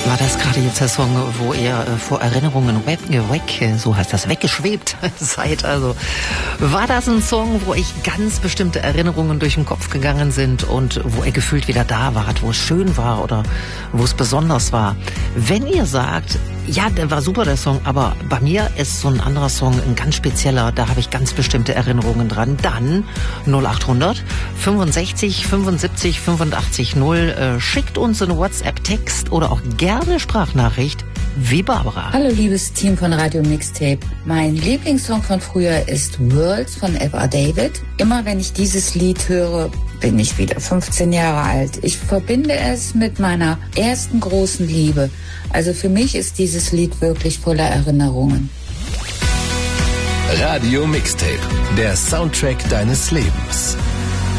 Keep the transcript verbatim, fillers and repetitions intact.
War das gerade jetzt der Song, wo ihr äh, vor Erinnerungen weg, weg, so heißt das, weggeschwebt seid? Also war das ein Song, wo ich ganz bestimmte Erinnerungen durch den Kopf gegangen sind und wo ihr gefühlt wieder da wart, wo es schön war oder wo es besonders war? Wenn ihr sagt, ja, der war super, der Song, aber bei mir ist so ein anderer Song ein ganz spezieller, da habe ich ganz bestimmte Erinnerungen dran, dann null achthundert fünfundsechzig fünfundsiebzig fünfundachtzig null, äh, schickt uns einen WhatsApp-Text oder auch gerne Sprachnachricht wie Barbara. Hallo liebes Team von Radio Mixtape. Mein Lieblingssong von früher ist Worlds von F R David. Immer wenn ich dieses Lied höre, bin ich wieder fünfzehn Jahre alt. Ich verbinde es mit meiner ersten großen Liebe. Also für mich ist dieses Lied wirklich voller Erinnerungen. Radio Mixtape, der Soundtrack deines Lebens.